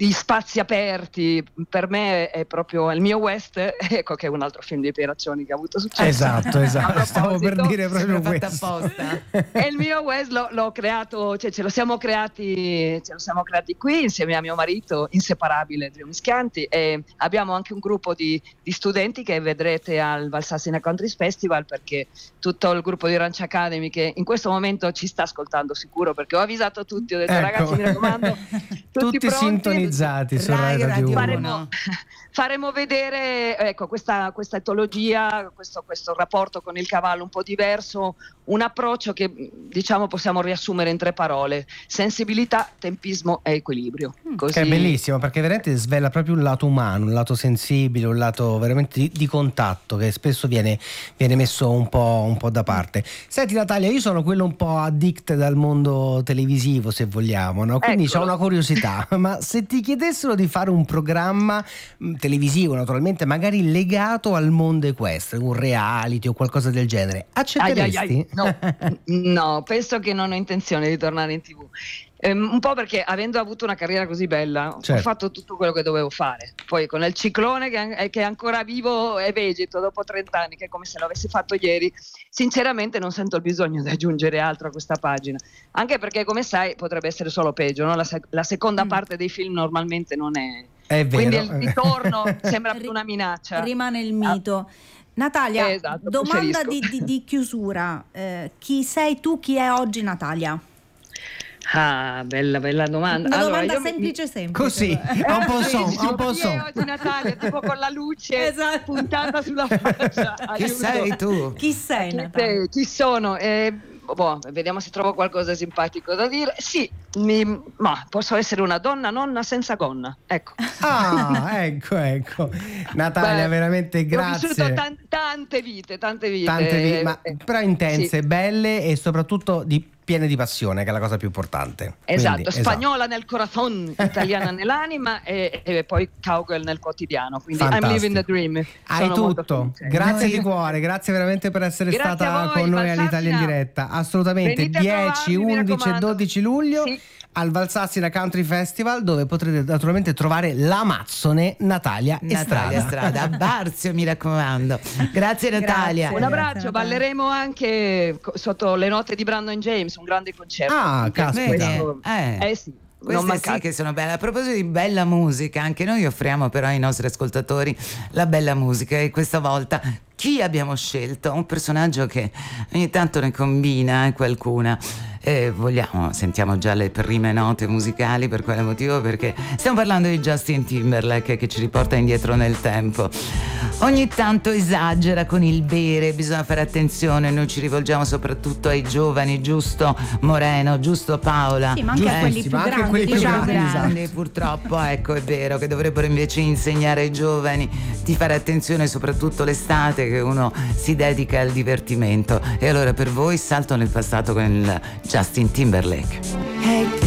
di spazi aperti. Per me è proprio il mio West, ecco, che è un altro film di Pieraccioni che ha avuto successo. Esatto, stavo per dire proprio questo. Apposta. E il mio West l'ho creato, cioè ce lo siamo creati qui insieme a mio marito, inseparabile, Trio Mischianti, e abbiamo anche un gruppo di studenti che vedrete al Valsassina Country Festival, perché tutto il gruppo di Ranch Academy, che in questo momento ci sta ascoltando sicuro, perché ho avvisato tutti, ho detto ragazzi, mi raccomando, tutti pronti, sintonizzati su Radio 1. Faremo vedere, ecco, questa etologia, questo rapporto con il cavallo un po' diverso, un approccio che diciamo possiamo riassumere in 3 parole: sensibilità, tempismo e equilibrio. Così. Che è bellissimo, perché veramente svela proprio un lato umano, un lato sensibile, un lato veramente di contatto, che spesso viene messo un po' da parte. Senti Natalia, io sono quello un po' addict dal mondo televisivo, se vogliamo, no? Quindi ho una curiosità, ma se ti chiedessero di fare un programma televisivo, naturalmente, magari legato al mondo equestre, un reality o qualcosa del genere, accetteresti? No, penso che non ho intenzione di tornare in TV. Un po' perché, avendo avuto una carriera così bella, ho fatto tutto quello che dovevo fare. Poi con il ciclone che è ancora vivo e vegeto dopo 30 anni, che è come se l'avessi fatto ieri, sinceramente non sento il bisogno di aggiungere altro a questa pagina, anche perché, come sai, potrebbe essere solo peggio, no? La seconda parte dei film normalmente non è vero. Quindi il ritorno sembra più una minaccia. Rimane il mito. Natalia, esatto, domanda di chiusura. Chi sei tu? Chi è oggi Natalia? Ah, bella domanda. Una allora, domanda semplice. Così, un po' Chi è oggi Natalia? Tipo con la luce puntata sulla faccia. Chi sei tu? Chi sei Natalia? Chi sono? Vediamo se trovo qualcosa simpatico da dire. Sì, ma posso essere una donna nonna senza gonna, ecco. Ecco. Natalia, veramente grazie. Ho vissuto tante vite, ma però intense, belle e soprattutto piene di passione, che è la cosa più importante. Esatto, quindi, spagnola nel corazon, italiana nell'anima e poi cowgirl nel quotidiano, quindi fantastico. I'm living the dream. Hai tutto, grazie di cuore, grazie veramente per essere stata con noi all'Italia in diretta. Assolutamente. 10, 11 e 12 luglio al Valsassina Country Festival, dove potrete naturalmente trovare l'amazzone Natalia Estrada. A Barzio, mi raccomando. Grazie Natalia. Un abbraccio, balleremo anche sotto le note di Brandon James, un grande concerto. Caspita. Sì. Queste sì che sono belle. A proposito di bella musica, anche noi offriamo però ai nostri ascoltatori la bella musica, e questa volta chi abbiamo scelto? Un personaggio che ogni tanto ne combina qualcuna. Sentiamo già le prime note musicali. Per quale motivo? Perché stiamo parlando di Justin Timberlake, che ci riporta indietro nel tempo. Ogni tanto esagera con il bere, bisogna fare attenzione. Noi ci rivolgiamo soprattutto ai giovani, giusto Moreno, giusto Paola? Sì, ma anche quelli più grandi, purtroppo, ecco, è vero, che dovrebbero invece insegnare ai giovani di fare attenzione, soprattutto l'estate, che uno si dedica al divertimento. E allora per voi salto nel passato con il Justin Timberlake.